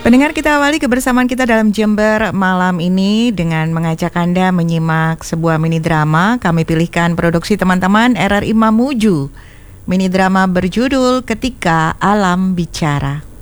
Pendengar, kita awali kebersamaan kita dalam Jember malam ini dengan mengajak Anda menyimak sebuah mini drama. Kami pilihkan produksi teman-teman RRI Mamuju. Mini drama berjudul Ketika Alam Bicara.